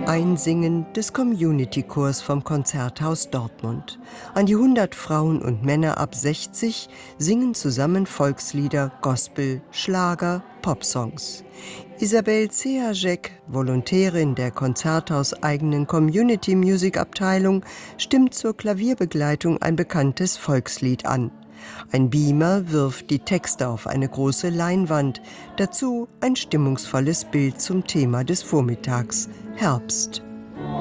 Einsingen des Community-Chors vom Konzerthaus Dortmund. An die 100 Frauen und Männer ab 60 singen zusammen Volkslieder, Gospel, Schlager, Popsongs. Isabel Ceajek, Volontärin der konzerthauseigenen Community-Music-Abteilung, stimmt zur Klavierbegleitung ein bekanntes Volkslied an. Ein Beamer wirft die Texte auf eine große Leinwand, dazu ein stimmungsvolles Bild zum Thema des Vormittags, Herbst.